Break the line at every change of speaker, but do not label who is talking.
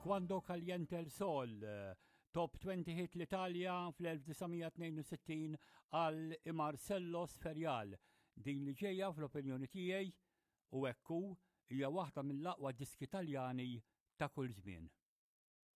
Quando Caliente il Sol, top 20 hit l-Italja fl-1962 għal Marcello Sferjal. Din li ġejja fl-opinjoni tiegħi u hekk hija waħda mill-aqwa diski Taljani ta' kull żmien.